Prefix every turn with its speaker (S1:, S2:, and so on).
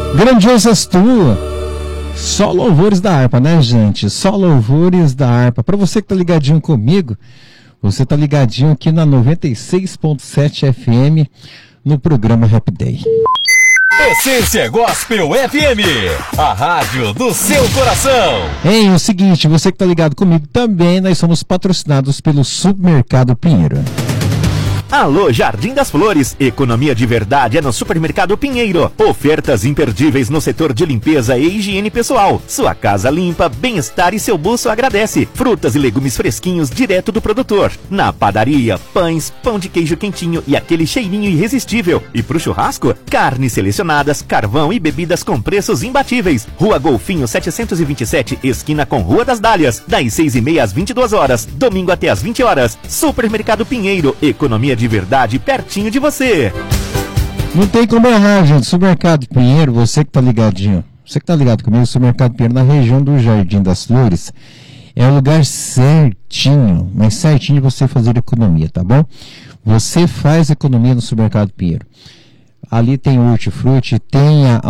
S1: Grandiosas tua. Só louvores da harpa, né, gente? Só louvores da harpa. Para você que tá ligadinho comigo, você tá ligadinho aqui na 96.7 FM no programa Happy Day.
S2: Essência Gospel FM, a rádio do seu coração.
S1: Hein, o seguinte, você que tá ligado comigo também, nós somos patrocinados pelo Supermercado Pinheiro.
S3: Alô, Jardim das Flores. Economia de verdade é no Supermercado Pinheiro. Ofertas imperdíveis no setor de limpeza e higiene pessoal. Sua casa limpa, bem-estar e seu bolso agradece. Frutas e legumes fresquinhos direto do produtor. Na padaria, pães, pão de queijo quentinho e aquele cheirinho irresistível. E pro churrasco, carnes selecionadas, carvão e bebidas com preços imbatíveis. Rua Golfinho 727, esquina com Rua das Dálias. Das 6h30 às 22 horas. Domingo até às 20 horas. Supermercado Pinheiro. Economia de verdade pertinho de você.
S1: Não tem como errar, gente. Supermercado Pinheiro, você que tá ligadinho. Você que tá ligado comigo, o Supermercado Pinheiro na região do Jardim das Flores é o lugar certinho, mas certinho de você fazer economia, tá bom? Você faz economia no Supermercado Pinheiro. Ali tem hortifruti, tem a